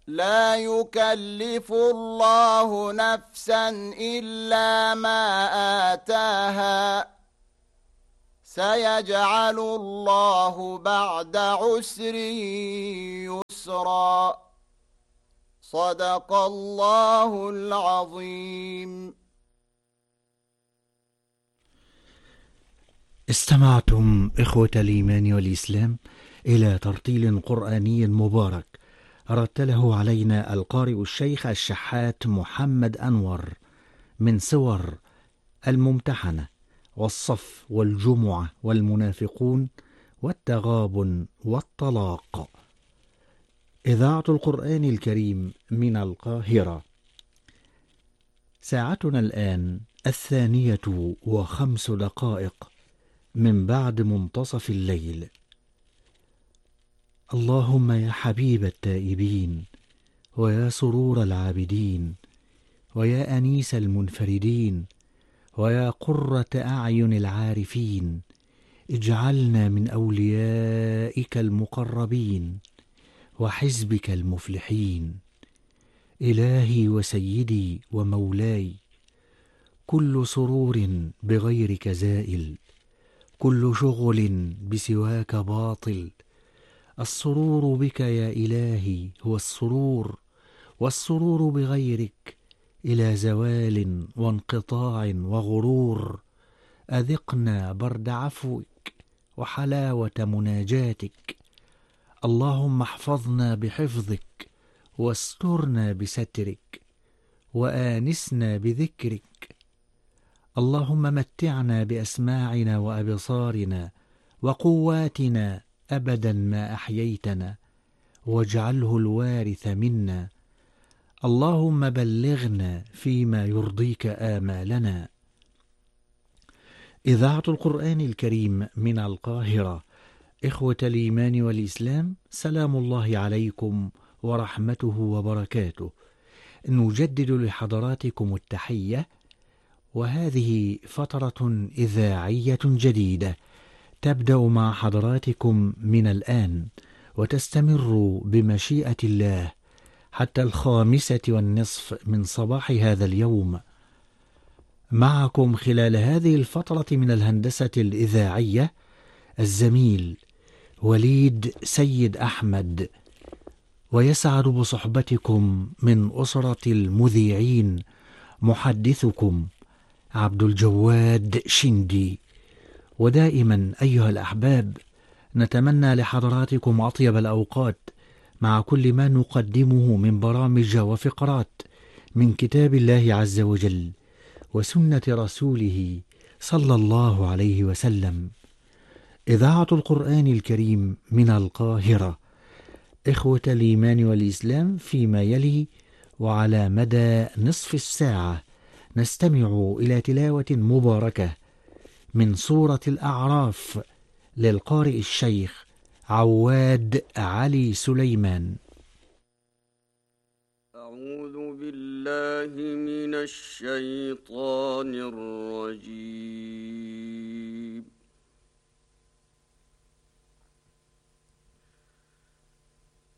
لا يكلف الله نفسا إلا ما آتاها سيجعل الله بعد عسر يسرا صدق الله العظيم. استمعتم إخوة الإيمان والإسلام إلى ترتيل قرآني مبارك رتله علينا القارئ الشيخ الشحات محمد أنور من سور الممتحنة والصف والجمعة والمنافقون والتغابن والطلاق. إذاعة القرآن الكريم من القاهرة. ساعتنا الآن 2:05 من بعد منتصف الليل. اللهم يا حبيب التائبين، ويا سرور العابدين، ويا أنيس المنفردين، ويا قرة أعين العارفين، اجعلنا من أوليائك المقربين وحزبك المفلحين. إلهي وسيدي ومولاي، كل سرور بغيرك زائل، كل شغل بسواك باطل. السرور بك يا إلهي هو السرور، والسرور بغيرك إلى زوال وانقطاع وغرور. أذقنا برد عفوك وحلاوة مناجاتك. اللهم احفظنا بحفظك، واسترنا بسترك، وآنسنا بذكرك. اللهم متعنا بأسماعنا وأبصارنا وقواتنا أبدا ما أحييتنا، واجعله الوارث منا. اللهم بلغنا فيما يرضيك آمالنا. إذاعة القرآن الكريم من القاهرة. إخوة الإيمان والإسلام، سلام الله عليكم ورحمته وبركاته. نجدد لحضراتكم التحية، وهذه فترة إذاعية جديدة تبدأ مع حضراتكم من الآن، وتستمر بمشيئة الله حتى 5:15 من صباح هذا اليوم. معكم خلال هذه الفترة من الهندسة الإذاعية الزميل وليد سيد أحمد، ويسعد بصحبتكم من أسرة المذيعين محدثكم عبد الجواد شندي. ودائما أيها الأحباب، نتمنى لحضراتكم أطيب الأوقات مع كل ما نقدمه من برامج وفقرات من كتاب الله عز وجل وسنة رسوله صلى الله عليه وسلم. إذاعة القرآن الكريم من القاهرة. إخوة الإيمان والإسلام، فيما يلي وعلى مدى نصف الساعة نستمع إلى تلاوة مباركة من سورة الأعراف للقارئ الشيخ عواد علي سليمان. أعوذ بالله من الشيطان الرجيم.